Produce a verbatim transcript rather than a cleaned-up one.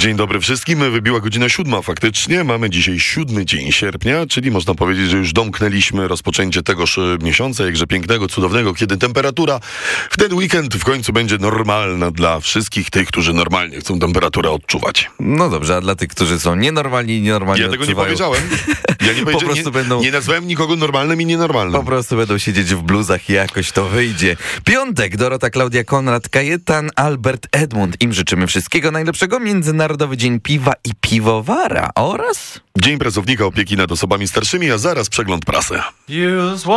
Dzień dobry wszystkim. Wybiła godzina siódma faktycznie. Mamy dzisiaj siódmy dzień sierpnia, czyli można powiedzieć, że już domknęliśmy rozpoczęcie tegoż miesiąca, jakże pięknego, cudownego, kiedy temperatura w ten weekend w końcu będzie normalna dla wszystkich tych, którzy normalnie chcą temperaturę odczuwać. No dobrze, a dla tych, którzy są nienormalni i nienormalnie Ja tego odczuwają, nie powiedziałem. Ja nie, po prostu nie, będą... nie nazwałem nikogo normalnym i nienormalnym. Po prostu będą siedzieć w bluzach i jakoś to wyjdzie. Piątek, Dorota, Klaudia, Konrad, Kajetan, Albert, Edmund. Im życzymy wszystkiego najlepszego. Międzynarodowy Dzień Piwa i Piwowara oraz... Dzień Pracownika Opieki nad Osobami Starszymi, a zaraz przegląd prasy.